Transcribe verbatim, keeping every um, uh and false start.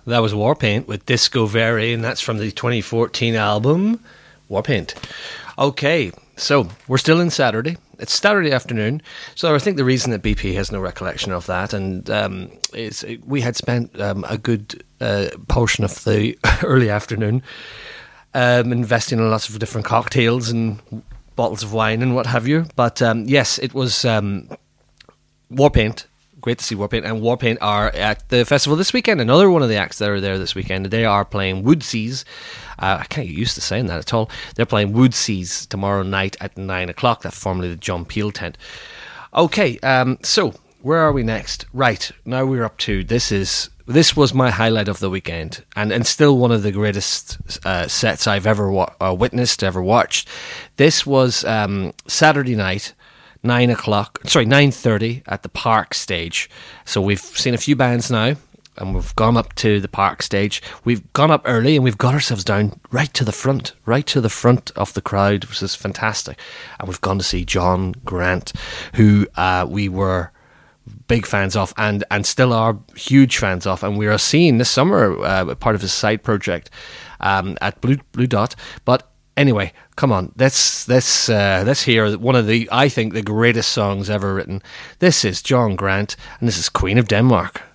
That was Warpaint with Disco Very, and that's from the twenty fourteen album Warpaint. Okay, so we're still in Saturday. It's Saturday afternoon, so I think the reason that B P has no recollection of that, and um, is we had spent um, a good uh, portion of the early afternoon um, investing in lots of different cocktails and bottles of wine and what have you. But um, yes, it was um, Warpaint. Great to see Warpaint, and Warpaint are at the festival this weekend. Another one of the acts that are there this weekend. They are playing Woodseas. Uh, I can't get used to saying that at all. They're playing Woodseas tomorrow night at nine o'clock. That's formerly the John Peel tent. Okay, um, so where are we next? Right, now we're up to, this is this was my highlight of the weekend, and, and still one of the greatest uh, sets I've ever wa- uh, witnessed, ever watched. This was um, Saturday night, nine o'clock, sorry, nine thirty at the Park stage. So we've seen a few bands now, and we've gone up to the Park stage. We've gone up early, and we've got ourselves down right to the front, right to the front of the crowd, which is fantastic. And we've gone to see John Grant, who uh, we were big fans of, and, and still are huge fans of. And we are seeing this summer uh, part of his side project um, at Blue Blue Dot. But anyway, come on, let's let's uh, let's hear one of the, I think, the greatest songs ever written. This is John Grant, and this is Queen of Denmark.